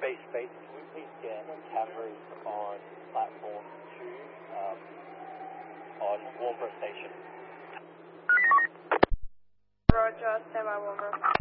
Space, can we please scan cameras on platform 2 on Warnbro Station? Roger, stand by Warnbro.